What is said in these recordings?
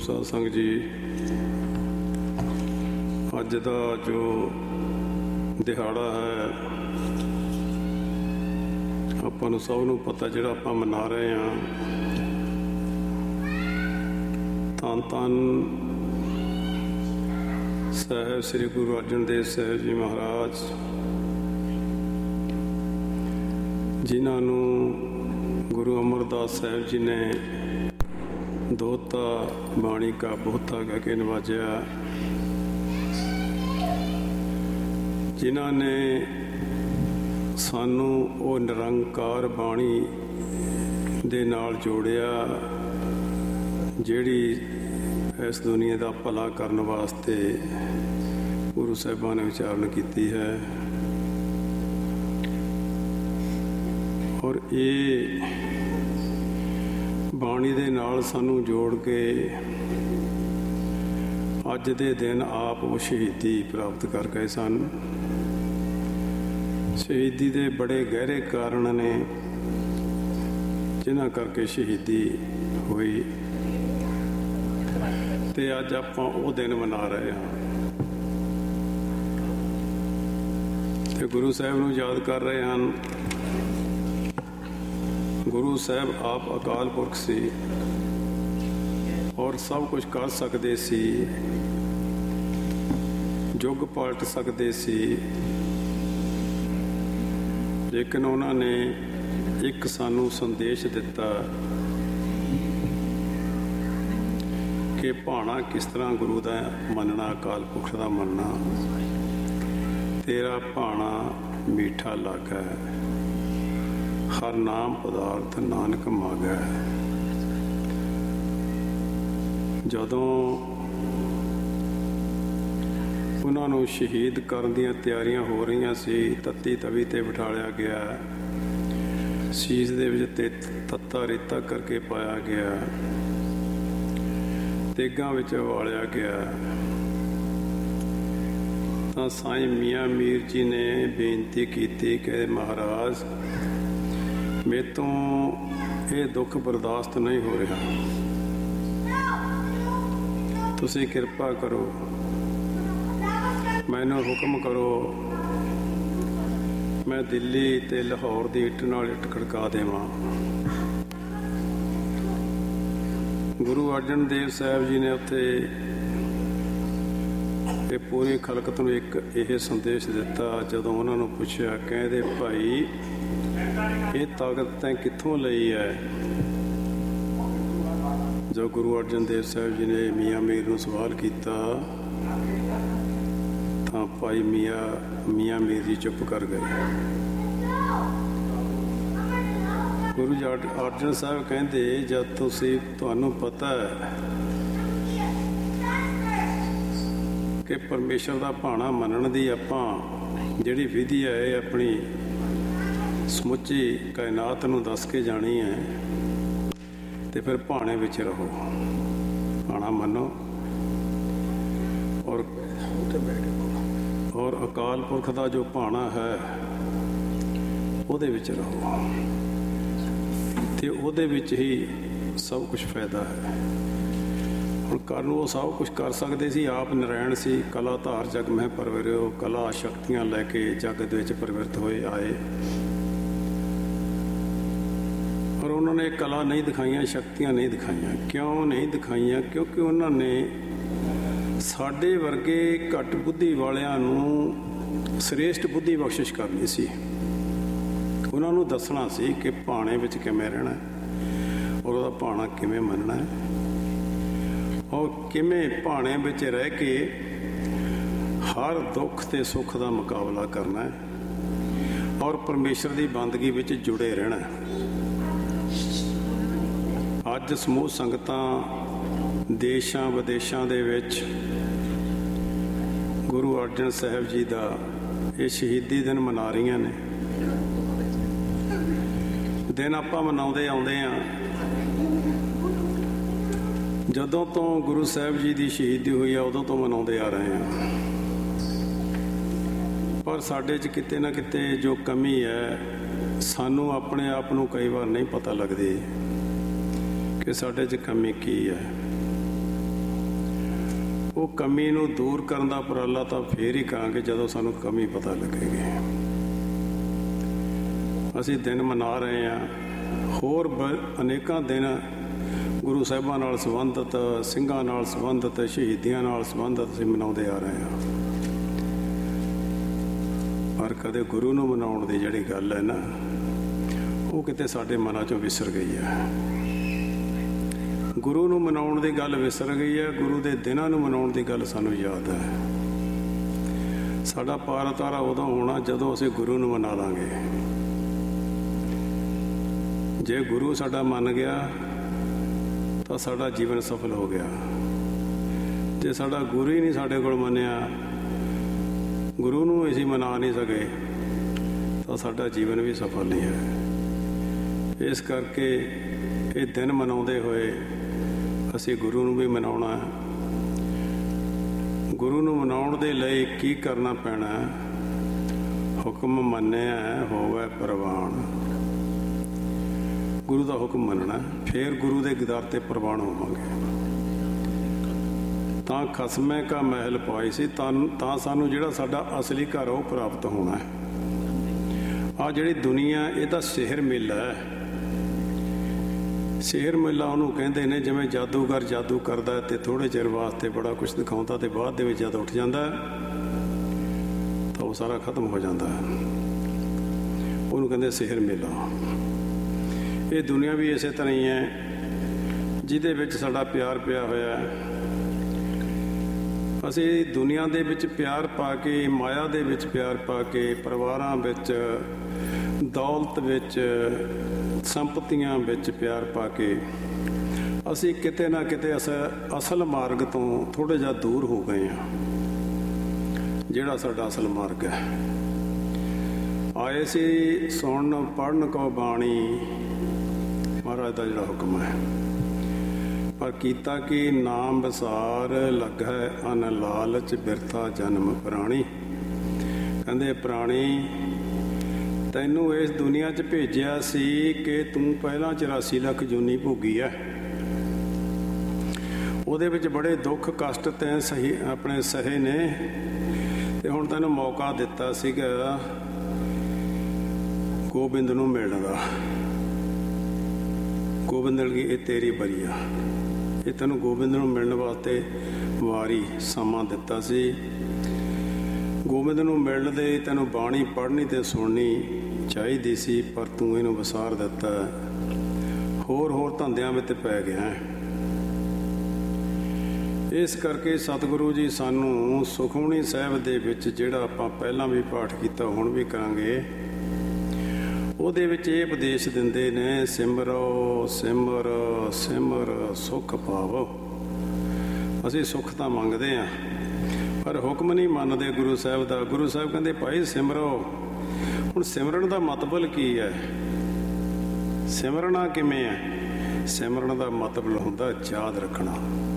ਸਾਧ ਸੰਗਤ ਜੀ, ਅੱਜ ਦਾ ਜੋ ਦਿਹਾੜਾ ਹੈ ਆਪਾਂ ਨੂੰ ਸਭ ਨੂੰ ਪਤਾ, ਜਿਹੜਾ ਆਪਾਂ ਮਨਾ ਰਹੇ ਹਾਂ, ਧੰਨ ਧੰਨ ਸਾਹਿਬ ਸ੍ਰੀ ਗੁਰੂ ਅਰਜਨ ਦੇਵ ਸਾਹਿਬ ਜੀ ਮਹਾਰਾਜ, ਜਿਨ੍ਹਾਂ ਨੂੰ ਗੁਰੂ ਅਮਰਦਾਸ ਸਾਹਿਬ ਜੀ ਨੇ ਦੋਹਤਾ ਬਾਣੀ ਕਾ ਬਹੁਤਾ ਕਹਿ ਕੇ ਨਵਾਜਿਆ, ਜਿਨ੍ਹਾਂ ਨੇ ਸਾਨੂੰ ਉਹ ਨਿਰੰਕਾਰ ਬਾਣੀ ਦੇ ਨਾਲ ਜੋੜਿਆ, ਜਿਹੜੀ ਇਸ ਦੁਨੀਆ ਦਾ ਭਲਾ ਕਰਨ ਵਾਸਤੇ ਗੁਰੂ ਸਾਹਿਬਾਂ ਨੇ ਉਚਾਰਨ ਕੀਤੀ ਹੈ। ਔਰ ਇਹ ਬਾਣੀ ਦੇ ਨਾਲ ਸਾਨੂੰ ਜੋੜ ਕੇ ਅੱਜ ਦੇ ਦਿਨ ਆਪ ਉਹ ਸ਼ਹੀਦੀ ਪ੍ਰਾਪਤ ਕਰ ਗਏ ਸਨ। ਸ਼ਹੀਦੀ ਦੇ ਬੜੇ ਗਹਿਰੇ ਕਾਰਨ ਨੇ ਜਿਨ੍ਹਾਂ ਕਰਕੇ ਸ਼ਹੀਦੀ ਹੋਈ, ਤੇ ਅੱਜ ਆਪਾਂ ਉਹ ਦਿਨ ਮਨਾ ਰਹੇ ਹਾਂ ਤੇ ਗੁਰੂ ਸਾਹਿਬ ਨੂੰ ਯਾਦ ਕਰ ਰਹੇ ਹਨ। ਗੁਰੂ ਸਾਹਿਬ ਆਪ ਅਕਾਲ ਪੁਰਖ ਸੀ ਔਰ ਸਭ ਕੁਝ ਕਰ ਸਕਦੇ ਸੀ, ਯੁੱਗ ਪਲਟ ਸਕਦੇ ਸੀ, ਲੇਕਿਨ ਉਹਨਾਂ ਨੇ ਇੱਕ ਸਾਨੂੰ ਸੰਦੇਸ਼ ਦਿੱਤਾ ਕਿ ਭਾਣਾ ਕਿਸ ਤਰ੍ਹਾਂ ਗੁਰੂ ਦਾ ਮੰਨਣਾ, ਅਕਾਲ ਪੁਰਖ ਦਾ ਮੰਨਣਾ। ਤੇਰਾ ਭਾਣਾ ਮੀਠਾ ਲਾਗੈ, ਹਰ ਨਾਮ ਪਦਾਰਥ ਨਾਨਕ ਮਾਗੈ। ਜਦੋਂ ਉਹਨਾਂ ਨੂੰ ਸ਼ਹੀਦ ਕਰਨ ਦੀਆਂ ਤਿਆਰੀਆਂ ਹੋ ਰਹੀਆਂ ਸੀ, ਤੱਤੀ ਤਵੀ ਤੇ ਬਿਠਾਲਿਆ ਗਿਆ, ਸੀਸ ਦੇ ਵਿੱਚ ਤੇ ਤੱਤਾ ਰੇਤਾ ਕਰਕੇ ਪਾਇਆ ਗਿਆ, ਤੇਗਾਂ ਵਿੱਚ ਵਾਲਿਆ ਗਿਆ, ਤਾਂ ਸਾਈਂ ਮੀਆਂ ਮੀਰ ਜੀ ਨੇ ਬੇਨਤੀ ਕੀਤੀ ਕਿ ਮਹਾਰਾਜ, ਮੇਰੇ ਤੋਂ ਇਹ ਦੁੱਖ ਬਰਦਾਸ਼ਤ ਨਹੀਂ ਹੋ ਰਿਹਾ, ਤੁਸੀਂ ਕਿਰਪਾ ਕਰੋ, ਮੈਨੂੰ ਹੁਕਮ ਕਰੋ, ਮੈਂ ਦਿੱਲੀ ਤੇ ਲਾਹੌਰ ਦੀ ਇੱਟ ਨਾਲ ਇੱਟ ਖੜਕਾ ਦੇਵਾਂ। ਗੁਰੂ ਅਰਜਨ ਦੇਵ ਸਾਹਿਬ ਜੀ ਨੇ ਉੱਥੇ ਇਹ ਪੂਰੀ ਖਲਕਤ ਨੂੰ ਇੱਕ ਇਹ ਸੰਦੇਸ਼ ਦਿੱਤਾ। ਜਦੋਂ ਉਹਨਾਂ ਨੂੰ ਪੁੱਛਿਆ, ਕਹਿੰਦੇ ਭਾਈ ਇਹ ਤਾਕਤ ਤੈਂ ਕਿੱਥੋਂ ਲਈ ਹੈ? ਜੋ ਗੁਰੂ ਅਰਜਨ ਦੇਵ ਸਾਹਿਬ ਜੀ ਨੇ ਮੀਆਂ ਮੀਰ ਨੂੰ ਸਵਾਲ ਕੀਤਾ ਤਾਂ ਭਾਈ ਮੀਆਂ ਮੀਰ ਜੀ ਚੁੱਪ ਕਰ ਗਏ। ਗੁਰੂ ਜੀ ਅਰਜਨ ਸਾਹਿਬ ਕਹਿੰਦੇ, ਜਦ ਤੁਹਾਨੂੰ ਪਤਾ ਹੈ ਕਿ ਪਰਮੇਸ਼ਰ ਦਾ ਭਾਣਾ ਮੰਨਣ ਦੀ ਆਪਾਂ ਜਿਹੜੀ ਵਿਧੀ ਹੈ, ਇਹ ਆਪਣੀ ਸਮੁੱਚੀ ਕਾਇਨਾਤ ਨੂੰ ਦੱਸ ਕੇ ਜਾਣੀ ਹੈ, ਤੇ ਫਿਰ ਭਾਣੇ ਵਿੱਚ ਰਹੋ, ਭਾਣਾ ਮੰਨੋ ਔਰ ਅਕਾਲ ਪੁਰਖ ਦਾ ਜੋ ਭਾਣਾ ਹੈ ਉਹਦੇ ਵਿੱਚ ਰਹੋ, ਤੇ ਉਹਦੇ ਵਿੱਚ ਹੀ ਸਭ ਕੁਝ ਫਾਇਦਾ ਹੈ। ਹੁਣ ਕਰਨ ਨੂੰ ਉਹ ਸਭ ਕੁਝ ਕਰ ਸਕਦੇ ਸੀ, ਆਪ ਨਾਰਾਇਣ ਸੀ, ਕਲਾ ਧਾਰ ਜਗ ਮਹਿ ਪਰਵਰਿਓ, ਕਲਾ ਸ਼ਕਤੀਆਂ ਲੈ ਕੇ ਜਗ ਦੇ ਵਿੱਚ ਪਰਿਵਰਤ ਹੋਏ ਆਏ, ਪਰ ਉਹਨਾਂ ਨੇ ਕਲਾ ਨਹੀਂ ਦਿਖਾਈਆਂ, ਸ਼ਕਤੀਆਂ ਨਹੀਂ ਦਿਖਾਈਆਂ। ਕਿਉਂ ਨਹੀਂ ਦਿਖਾਈਆਂ? ਕਿਉਂਕਿ ਉਹਨਾਂ ਨੇ ਸਾਡੇ ਵਰਗੇ ਘੱਟ ਬੁੱਧੀ ਵਾਲਿਆਂ ਨੂੰ ਸ੍ਰੇਸ਼ਟ ਬੁੱਧੀ ਬਖਸ਼ਿਸ਼ ਕਰਨੀ ਸੀ। ਉਹਨਾਂ ਨੂੰ ਦੱਸਣਾ ਸੀ ਕਿ ਭਾਣੇ ਵਿੱਚ ਕਿਵੇਂ ਰਹਿਣਾ ਔਰ ਉਹਦਾ ਭਾਣਾ ਕਿਵੇਂ ਮੰਨਣਾ ਹੈ, ਔਰ ਕਿਵੇਂ ਭਾਣੇ ਵਿੱਚ ਰਹਿ ਕੇ ਹਰ ਦੁੱਖ ਤੇ ਸੁੱਖ ਦਾ ਮੁਕਾਬਲਾ ਕਰਨਾ ਹੈ, ਔਰ ਪਰਮੇਸ਼ਰ ਦੀ ਬੰਦਗੀ ਵਿੱਚ ਜੁੜੇ ਰਹਿਣਾ। ਅੱਜ ਸਮੂਹ ਸੰਗਤਾਂ ਦੇਸ਼ਾਂ ਵਿਦੇਸ਼ਾਂ ਦੇ ਵਿੱਚ ਗੁਰੂ ਅਰਜਨ ਸਾਹਿਬ ਜੀ ਦਾ ਇਹ ਸ਼ਹੀਦੀ ਦਿਨ ਮਨਾ ਰਹੀਆਂ ਨੇ। ਦਿਨ ਆਪਾਂ ਮਨਾਉਂਦੇ ਆਉਂਦੇ ਹਾਂ, ਜਦੋਂ ਤੋਂ ਗੁਰੂ ਸਾਹਿਬ ਜੀ ਦੀ ਸ਼ਹੀਦੀ ਹੋਈ ਆ ਉਦੋਂ ਤੋਂ ਮਨਾਉਂਦੇ ਆ ਰਹੇ ਹਾਂ, ਪਰ ਸਾਡੇ 'ਚ ਕਿਤੇ ਨਾ ਕਿਤੇ ਜੋ ਕਮੀ ਹੈ, ਸਾਨੂੰ ਆਪਣੇ ਆਪ ਨੂੰ ਕਈ ਵਾਰ ਨਹੀਂ ਪਤਾ ਲੱਗਦੀ ਕਿ ਸਾਡੇ 'ਚ ਕਮੀ ਕੀ ਹੈ। ਉਹ ਕਮੀ ਨੂੰ ਦੂਰ ਕਰਨ ਦਾ ਉਪਰਾਲਾ ਤਾਂ ਫੇਰ ਹੀ ਕਰਾਂਗੇ ਜਦੋਂ ਸਾਨੂੰ ਕਮੀ ਪਤਾ ਲੱਗੇਗੀ। ਅਸੀਂ ਦਿਨ ਮਨਾ ਰਹੇ ਹਾਂ, ਹੋਰ ਅਨੇਕਾਂ ਦਿਨ ਗੁਰੂ ਸਾਹਿਬਾਂ ਨਾਲ ਸੰਬੰਧਿਤ, ਸਿੰਘਾਂ ਨਾਲ ਸੰਬੰਧਿਤ, ਸ਼ਹੀਦੀਆਂ ਨਾਲ ਸੰਬੰਧਿਤ ਅਸੀਂ ਮਨਾਉਂਦੇ ਆ ਰਹੇ ਹਾਂ। ਪਰ ਕਦੇ ਗੁਰੂ ਨੂੰ ਮਨਾਉਣ ਦੀ ਜਿਹੜੀ ਗੱਲ ਹੈ ਨਾ, ਉਹ ਕਿਤੇ ਸਾਡੇ ਮਨਾਂ 'ਚੋਂ ਵਿਸਰ ਗਈ ਹੈ। ਗੁਰੂ ਨੂੰ ਮਨਾਉਣ ਦੀ ਗੱਲ ਵਿਸਰ ਗਈ ਹੈ। ਗੁਰੂ ਦੇ ਦਿਨਾਂ ਨੂੰ ਮਨਾਉਣ ਦੀ ਗੱਲ ਸਾਨੂੰ ਯਾਦ ਹੈ। ਸਾਡਾ ਪਾਰ ਉਤਾਰਾ ਉਦੋਂ ਹੋਣਾ ਜਦੋਂ ਅਸੀਂ ਗੁਰੂ ਨੂੰ ਮਨਾ ਲਾਂਗੇ। ਜੇ ਗੁਰੂ ਸਾਡਾ ਮੰਨ ਗਿਆ ਤਾਂ ਸਾਡਾ ਜੀਵਨ ਸਫਲ ਹੋ ਗਿਆ। ਜੇ ਸਾਡਾ ਗੁਰੂ ਹੀ ਨਹੀਂ ਸਾਡੇ ਕੋਲ ਮੰਨਿਆ, ਗੁਰੂ ਨੂੰ ਅਸੀਂ ਮਨਾ ਨਹੀਂ ਸਕੇ, ਤਾਂ ਸਾਡਾ ਜੀਵਨ ਵੀ ਸਫਲ ਨਹੀਂ ਹੈ। ਇਸ ਕਰਕੇ ਇਹ ਦਿਨ ਮਨਾਉਂਦੇ ਹੋਏ ਅਸੀਂ ਗੁਰੂ ਨੂੰ ਵੀ ਮਨਾਉਣਾ। ਗੁਰੂ ਨੂੰ ਮਨਾਉਣ ਦੇ ਲਈ ਕੀ ਕਰਨਾ ਪੈਣਾ? ਹੁਕਮ ਮੰਨਿਆ ਹੋਵੇ ਪ੍ਰਵਾਨ। ਗੁਰੂ ਦਾ ਹੁਕਮ ਮੰਨਣਾ, ਫਿਰ ਗੁਰੂ ਦੇ ਗਿਦਾਰ ਤੇ ਪ੍ਰਵਾਨ ਹੋਵਾਂਗੇ। ਤਾਂ ਖਸਮੇ ਕਾ ਮਹਿਲ ਪਾਈ ਸੀ, ਤਾਂ ਸਾਨੂੰ ਜਿਹੜਾ ਸਾਡਾ ਅਸਲੀ ਘਰ ਉਹ ਪ੍ਰਾਪਤ ਹੋਣਾ ਹੈ। ਆਹ ਜਿਹੜੀ ਦੁਨੀਆ, ਇਹਦਾ ਸਿਹਰ ਮੇਲਾ ਹੈ। ਸਿਹਰ ਮੇਲਾ ਉਹਨੂੰ ਕਹਿੰਦੇ ਨੇ, ਜਿਵੇਂ ਜਾਦੂਗਰ ਜਾਦੂ ਕਰਦਾ ਤੇ ਥੋੜ੍ਹੇ ਚਿਰ ਵਾਸਤੇ ਬੜਾ ਕੁਛ ਦਿਖਾਉਂਦਾ ਤੇ ਬਾਅਦ ਦੇ ਵਿੱਚ ਜਦ ਉੱਠ ਜਾਂਦਾ ਤਾਂ ਉਹ ਸਾਰਾ ਖਤਮ ਹੋ ਜਾਂਦਾ। ਉਹਨੂੰ ਕਹਿੰਦੇ ਸਿਹਰ ਮੇਲਾ। ਇਹ ਦੁਨੀਆ ਵੀ ਇਸੇ ਤਰ੍ਹਾਂ ਹੀ ਹੈ, ਜਿਹਦੇ ਵਿੱਚ ਸਾਡਾ ਪਿਆਰ ਪਿਆ ਹੋਇਆ। ਅਸੀਂ ਦੁਨੀਆ ਦੇ ਵਿੱਚ ਪਿਆਰ ਪਾ ਕੇ, ਮਾਇਆ ਦੇ ਵਿੱਚ ਪਿਆਰ ਪਾ ਕੇ, ਪਰਿਵਾਰਾਂ ਵਿੱਚ, ਦੌਲਤ ਵਿੱਚ, ਸੰਪਤੀਆਂ ਵਿੱਚ ਪਿਆਰ ਪਾ ਕੇ ਅਸੀਂ ਕਿਤੇ ਨਾ ਕਿਤੇ ਅਸਲ ਮਾਰਗ ਤੋਂ ਥੋੜ੍ਹੇ ਜਿਹਾ ਦੂਰ ਹੋ ਗਏ ਹਾਂ, ਜਿਹੜਾ ਸਾਡਾ ਅਸਲ ਮਾਰਗ ਹੈ। ਆਏ ਸੀ ਸੁਣ ਪੜ੍ਹਨ ਕੋ ਬਾਣੀ, ਮਹਾਰਾਜ ਦਾ ਜਿਹੜਾ ਹੁਕਮ ਹੈ, ਪਰ ਕੀਤਾ ਕਿ ਨਾਮ ਵਿਸਾਰ ਲੱਗੈ ਅਨ ਲਾਲਚ ਬਿਰਥਾ ਜਨਮ ਪ੍ਰਾਣੀ। ਕਹਿੰਦੇ ਪ੍ਰਾਣੀ, ਤੈਨੂੰ ਇਸ ਦੁਨੀਆ 'ਚ ਭੇਜਿਆ ਸੀ ਕਿ ਤੂੰ ਪਹਿਲਾਂ 84 ਲੱਖ ਜੂਨੀ ਭੋਗੀ ਹੈ। ਉਹਦੇ ਵਿੱਚ ਬੜੇ ਦੁੱਖ ਕਸ਼ਟ ਤੈਂ ਆਪਣੇ ਸਹੇ ਨੇ, ਤੇ ਹੁਣ ਤੈਨੂੰ ਮੌਕਾ ਦਿੱਤਾ ਸੀਗਾ ਗੋਬਿੰਦ ਨੂੰ ਮਿਲਣ ਦਾ। ਗੋਬਿੰਦ ਲਈ ਇਹ ਤੇਰੀ ਬਰੀਆ, ਇਹ ਤੈਨੂੰ ਗੋਬਿੰਦ ਨੂੰ ਮਿਲਣ ਵਾਸਤੇ ਵਾਰੀ ਸਮਾਂ ਦਿੱਤਾ ਸੀ। ਗੋਬਿੰਦ ਨੂੰ ਮਿਲਣ ਦੇ ਤੈਨੂੰ ਬਾਣੀ ਪੜ੍ਹਨੀ ਤੇ ਸੁਣਨੀ ਚਾਹੀਦੀ ਸੀ, ਪਰ ਤੂੰ ਇਹਨੂੰ ਵਿਸਾਰ ਦਿੱਤਾ, ਹੋਰ ਧੰਦਿਆਂ ਵਿੱਚ ਪੈ ਗਿਆ। ਇਸ ਕਰਕੇ ਸਤਿਗੁਰੂ ਜੀ ਸਾਨੂੰ ਸੁਖਮਨੀ ਸਾਹਿਬ ਦੇ ਵਿੱਚ, ਜਿਹੜਾ ਆਪਾਂ ਪਹਿਲਾਂ ਵੀ ਪਾਠ ਕੀਤਾ ਹੁਣ ਵੀ ਕਰਾਂਗੇ, ਉਹਦੇ ਵਿੱਚ ਇਹ ਉਪਦੇਸ਼ ਦਿੰਦੇ ਨੇ, ਸਿਮਰੋ ਸਿਮਰ ਸਿਮਰ ਸੁਖ ਪਾਵੋ। ਅਸੀਂ ਸੁੱਖ ਤਾਂ ਮੰਗਦੇ ਹਾਂ, ਪਰ ਹੁਕਮ ਨਹੀਂ ਮੰਨਦੇ ਗੁਰੂ ਸਾਹਿਬ ਦਾ। ਗੁਰੂ ਸਾਹਿਬ ਕਹਿੰਦੇ ਭਾਈ ਸਿਮਰੋ। ਹੁਣ ਸਿਮਰਨ ਦਾ ਮਤਲਬ ਕੀ ਹੈ? ਸਿਮਰਨਾ ਕਿਵੇਂ ਹੈ? ਸਿਮਰਨ ਦਾ ਮਤਲਬ ਹੁੰਦਾ ਯਾਦ ਰੱਖਣਾ,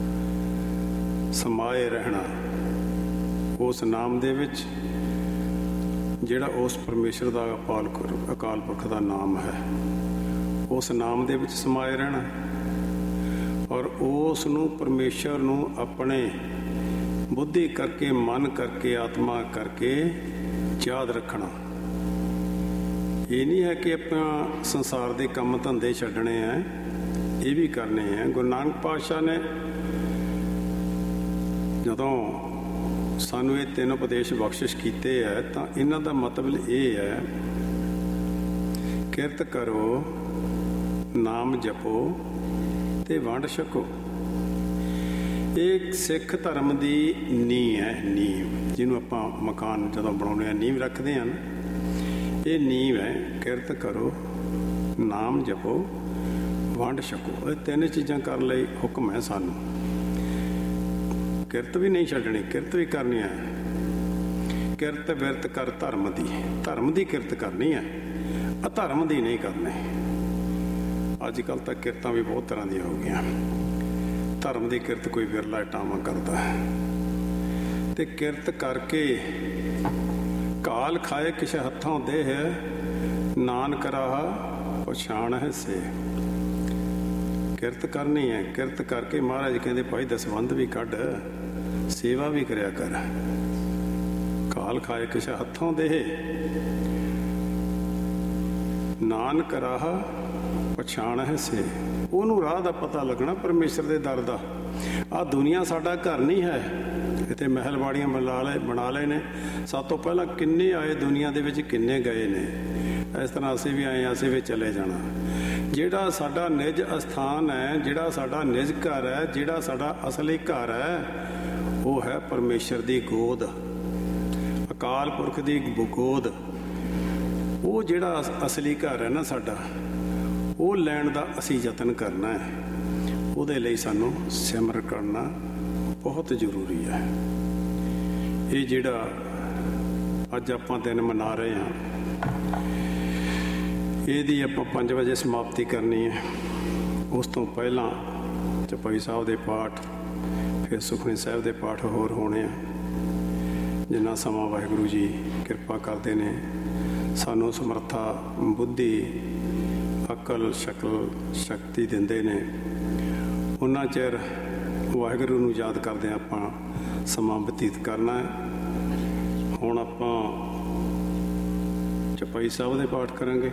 ਸਮਾਏ ਰਹਿਣਾ ਉਸ ਨਾਮ ਦੇ ਵਿੱਚ, ਜਿਹੜਾ ਉਸ ਪਰਮੇਸ਼ਰ ਦਾ ਅਕਾਲ ਪੁਰਖ ਦਾ ਨਾਮ ਹੈ। ਉਸ ਨਾਮ ਦੇ ਵਿੱਚ ਸਮਾਏ ਰਹਿਣਾ, ਔਰ ਉਸ ਨੂੰ, ਪਰਮੇਸ਼ਰ ਨੂੰ ਆਪਣੇ ਬੁੱਧੀ ਕਰਕੇ, ਮਨ ਕਰਕੇ, ਆਤਮਾ ਕਰਕੇ ਯਾਦ ਰੱਖਣਾ। ਇਹ ਨਹੀਂ ਹੈ ਕਿ ਆਪਾਂ ਸੰਸਾਰ ਦੇ ਕੰਮ ਧੰਦੇ ਛੱਡਣੇ ਆ, ਇਹ ਵੀ ਕਰਨੇ ਆ। ਗੁਰੂ ਨਾਨਕ ਪਾਤਸ਼ਾਹ ਨੇ ਜਦੋਂ ਸਾਨੂੰ ਇਹ 3 ਉਪਦੇਸ਼ ਬਖਸ਼ਿਸ਼ ਕੀਤੇ ਹੈ, ਤਾਂ ਇਹਨਾਂ ਦਾ ਮਤਲਬ ਇਹ ਹੈ, ਕਿਰਤ ਕਰੋ, ਨਾਮ ਜਪੋ ਤੇ ਵੰਡ ਛਕੋ। ਇਹ ਸਿੱਖ ਧਰਮ ਦੀ ਨੀਂਹ ਹੈ, ਨੀਂਹ ਜਿਹਨੂੰ ਆਪਾਂ ਮਕਾਨ ਜਦੋਂ ਬਣਾਉਂਦੇ ਹਾਂ ਨੀਂਹ ਰੱਖਦੇ ਹਾਂ, ਇਹ ਨੀਂਹ ਹੈ। ਕਿਰਤ ਕਰੋ, ਨਾਮ ਜਪੋ, ਵੰਡ ਛਕੋ। ਇਹ 3 ਚੀਜ਼ਾਂ ਕਰਨ ਲਈ ਹੁਕਮ ਹੈ ਸਾਨੂੰ। ਕਿਰਤ ਵੀ ਨਹੀਂ ਛੱਡਣੀ, ਕਿਰਤ ਵੀ ਕਰਨੀ ਹੈ। ਕਿਰਤ ਬਿਰਤ ਕਰ ਧਰਮ ਦੀ, ਧਰਮ ਦੀ ਕਿਰਤ ਕਰਨੀ ਹੈ, ਅਧਰਮ ਦੀ ਨਹੀਂ ਕਰਨੀ। ਅੱਜ ਕੱਲ੍ਹ ਤਾਂ ਕਿਰਤਾਂ ਵੀ ਬਹੁਤ ਤਰ੍ਹਾਂ ਦੀਆਂ ਹੋ ਗਈਆਂ। ਧਰਮ ਦੀ ਕਿਰਤ ਕੋਈ ਵਿਰਲਾ ਟਾਵਾਂ ਕਰਦਾ ਹੈ, ਤੇ ਕਿਰਤ ਕਰਕੇ ਕਾਲ ਖਾਏ ਕਿਛ ਹੱਥੋਂ ਦੇਹ, ਨਾਨਕ ਰਾਹ ਪਛਾਣ ਹੈ ਸੇ। ਕਿਰਤ ਕਰਨੀ ਹੈ। ਕਿਰਤ ਕਰਕੇ ਮਹਾਰਾਜ ਕਹਿੰਦੇ ਭਾਈ ਦਸਵੰਧ ਵੀ ਕੱਢ, ਸੇਵਾ ਵੀ ਕਰਿਆ ਕਰ। ਕਾਲ ਖਾਏ ਕਿਛ ਹੱਥੋਂ ਦੇ, ਨਾਨਕ ਰਾਹ ਪਛਾਣ ਹੈ ਸੇ। ਉਹਨੂੰ ਰਾਹ ਦਾ ਪਤਾ ਲੱਗਣਾ ਪਰਮੇਸ਼ਰ ਦੇ ਦਰ ਦਾ। ਆਹ ਦੁਨੀਆ ਸਾਡਾ ਘਰ ਨਹੀਂ ਹੈ, ਇੱਥੇ ਮਹਿਲ ਬਾੜੀਆਂ ਬਣਾ ਲਏ ਨੇ। ਸਭ ਤੋਂ ਪਹਿਲਾਂ ਕਿੰਨੇ ਆਏ ਦੁਨੀਆ ਦੇ ਵਿੱਚ, ਕਿੰਨੇ ਗਏ ਨੇ। ਇਸ ਤਰ੍ਹਾਂ ਅਸੀਂ ਵੀ ਆਏ, ਅਸੀਂ ਵੀ ਚਲੇ ਜਾਣਾ। ਜਿਹੜਾ ਸਾਡਾ ਨਿਜ ਅਸਥਾਨ ਹੈ, ਜਿਹੜਾ ਸਾਡਾ ਨਿਜ ਘਰ ਹੈ, ਜਿਹੜਾ ਸਾਡਾ ਅਸਲੀ ਘਰ ਹੈ, ਉਹ ਹੈ ਪਰਮੇਸ਼ਰ ਦੀ ਗੋਦ, ਅਕਾਲ ਪੁਰਖ ਦੀ ਗੋਦ। ਉਹ ਜਿਹੜਾ ਅਸਲੀ ਘਰ ਹੈ ਨਾ ਸਾਡਾ, ਉਹ ਲੈਣ ਦਾ ਅਸੀਂ ਯਤਨ ਕਰਨਾ ਹੈ। ਉਹਦੇ ਲਈ ਸਾਨੂੰ ਸਿਮਰਨ ਕਰਨਾ ਬਹੁਤ ਜ਼ਰੂਰੀ ਹੈ। ਇਹ ਜਿਹੜਾ ਅੱਜ ਆਪਾਂ ਦਿਨ ਮਨਾ ਰਹੇ ਹਾਂ, ਇਹਦੀ ਆਪਾਂ 5 ਵਜੇ ਸਮਾਪਤੀ ਕਰਨੀ ਹੈ। ਉਸ ਤੋਂ ਪਹਿਲਾਂ ਚੌਪਈ ਸਾਹਿਬ ਦੇ ਪਾਠ, ਫਿਰ ਸੁਖਮਨੀ ਸਾਹਿਬ ਦੇ ਪਾਠ ਹੋਰ ਹੋਣੇ ਆ। ਜਿੰਨਾ ਸਮਾਂ ਵਾਹਿਗੁਰੂ ਜੀ ਕਿਰਪਾ ਕਰਦੇ ਨੇ, ਸਾਨੂੰ ਸਮਰੱਥਾ, ਬੁੱਧੀ, ਅਕਲ, ਸ਼ਕਤੀ ਦਿੰਦੇ ਨੇ, ਉਹਨਾਂ ਚਿਰ ਵਾਹਿਗੁਰੂ ਨੂੰ ਯਾਦ ਕਰਦੇ ਆਪਾਂ ਸਮਾਂ ਬਤੀਤ ਕਰਨਾ ਹੈ। ਹੁਣ ਆਪਾਂ ਚੌਪਈ ਸਾਹਿਬ ਦੇ ਪਾਠ ਕਰਾਂਗੇ,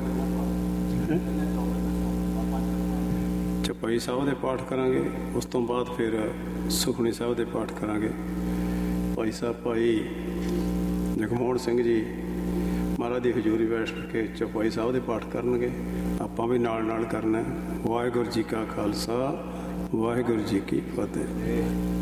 ਚੌਪਈ ਸਾਹਿਬ ਦੇ ਪਾਠ ਕਰਾਂਗੇ। ਉਸ ਤੋਂ ਬਾਅਦ ਫਿਰ ਸੁਖਮਨੀ ਸਾਹਿਬ ਦੇ ਪਾਠ ਕਰਾਂਗੇ। ਭਾਈ ਸਾਹਿਬ ਭਾਈ ਜਗਮੋਹਨ ਸਿੰਘ ਜੀ ਮਹਾਰਾਜ ਦੀ ਹਜ਼ੂਰੀ ਬੈਠ ਕੇ ਚੌਪਈ ਸਾਹਿਬ ਦੇ ਪਾਠ ਕਰਨਗੇ, ਆਪਾਂ ਵੀ ਨਾਲ ਨਾਲ ਕਰਨਾ। ਵਾਹਿਗੁਰੂ ਜੀ ਕਾ ਖਾਲਸਾ, ਵਾਹਿਗੁਰੂ ਜੀ ਕੀ ਫਤਿਹ।